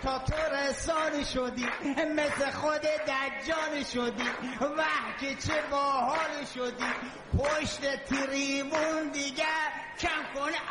تا تو رسان شدی، مثل خود دجال شدی، وح که چه باحال شدی، پشت تریبون دیگه کم کن